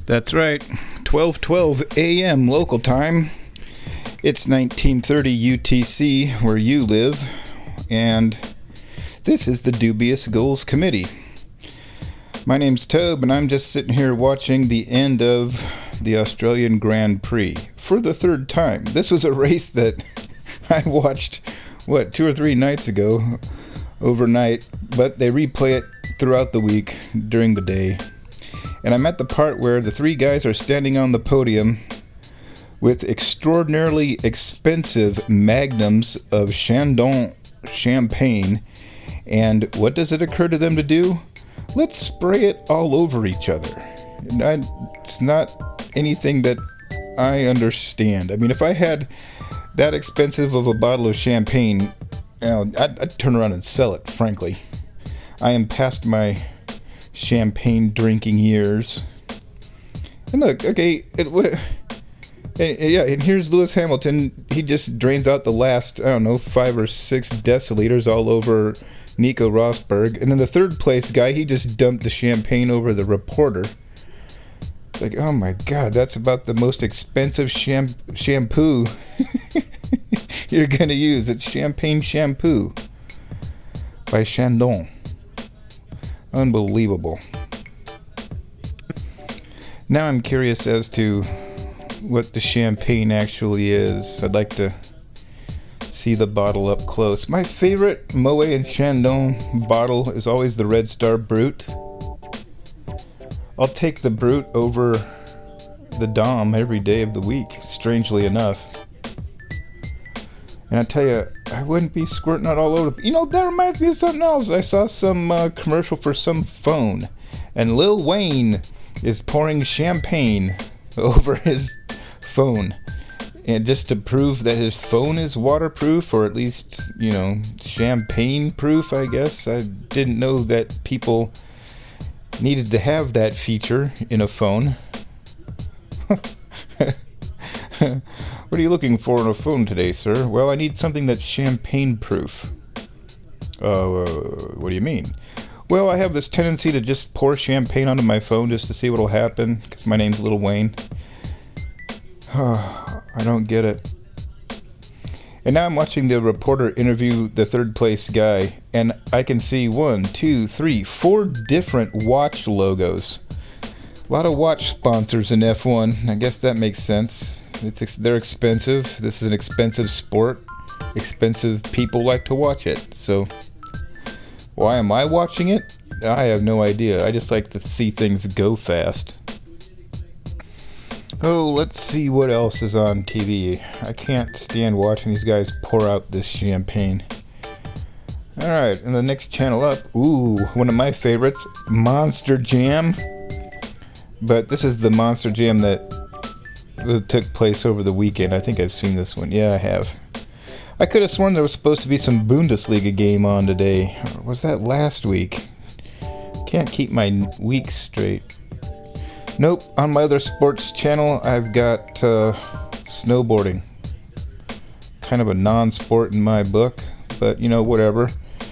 That's right. 12:12 a.m. local time. It's 1930 UTC where you live, and this is the Dubious Goals Committee. My name's Tobe, and I'm just sitting here watching the end of the Australian Grand Prix for the third time. This was a race that I watched, 2 or 3 nights ago, overnight, but they replay it throughout the week during the day. And I'm at the part where the 3 guys are standing on the podium with extraordinarily expensive magnums of Chandon champagne. And what does it occur to them to do? Let's spray it all over each other. It's not anything that I understand. I mean, if I had that expensive of a bottle of champagne, I'd turn around and sell it, frankly. I am past my champagne drinking years. And look, okay, and here's Lewis Hamilton. He just drains out the last, 5 or 6 deciliters all over Nico Rosberg. And then the third place guy, he just dumped the champagne over the reporter. Like, oh my God, that's about the most expensive shampoo you're gonna use. It's champagne shampoo by Chandon. Unbelievable. Now I'm curious as to what the champagne actually is. I'd like to see the bottle up close. My favorite Moet and Chandon bottle is always the Red Star Brut. I'll take the Brut over the Dom every day of the week, strangely enough. And I tell you, I wouldn't be squirting it all over. That reminds me of something else. I saw some commercial for some phone, and Lil Wayne is pouring champagne over his phone, and just to prove that his phone is waterproof, or at least, champagne proof, I guess. I didn't know that people needed to have that feature in a phone. What are you looking for in a phone today, sir? Well, I need something that's champagne proof. What do you mean? Well, I have this tendency to just pour champagne onto my phone just to see what'll happen, because my name's Lil Wayne. I don't get it. And now I'm watching the reporter interview the third place guy, and I can see 1, 2, 3, 4 different watch logos. A lot of watch sponsors in F1. I guess that makes sense. They're expensive. This is an expensive sport. Expensive people like to watch it. So, why am I watching it? I have no idea. I just like to see things go fast. Oh, let's see what else is on TV. I can't stand watching these guys pour out this champagne. Alright, and the next channel up. Ooh, one of my favorites, Monster Jam. But this is the Monster Jam that took place over the weekend. I think I've seen this one. Yeah, I have. I could have sworn there was supposed to be some Bundesliga game on today. Or was that last week? Can't keep my weeks straight. Nope. On my other sports channel, I've got snowboarding. Kind of a non-sport in my book, but whatever.